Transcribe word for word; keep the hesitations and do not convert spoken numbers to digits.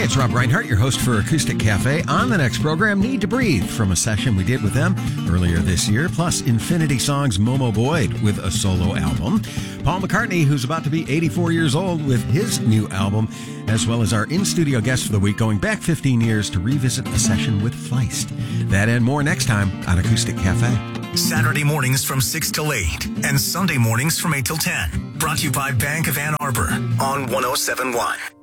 it's Rob Reinhardt, your host for Acoustic Cafe. On the next program, Need to Breathe from a session we did with them earlier this year, plus Infinity Songs' Momo Boyd with a solo album. Paul McCartney, who's about to be eighty-four years old with his new album, as well as our in-studio guest for the week, going back fifteen years to revisit a session with Feist. That and more next time on Acoustic Cafe. Saturday mornings from six till eight and Sunday mornings from eight till ten. Brought to you by Bank of Ann Arbor on one oh seven point one.